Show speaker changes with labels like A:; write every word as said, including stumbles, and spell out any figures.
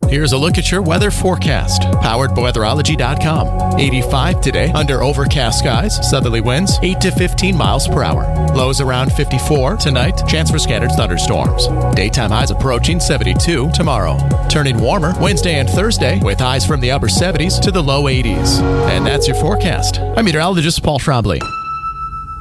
A: Here's a look at your weather forecast, powered by weatherology dot com. eighty-five today, under overcast skies, southerly winds eight to fifteen miles per hour. Lows around fifty-four tonight, chance for scattered thunderstorms. Daytime highs approaching seventy-two tomorrow. Turning warmer Wednesday and Thursday, with highs from the upper seventies to the low eighties. And that's your forecast. I'm meteorologist Paul Trombley.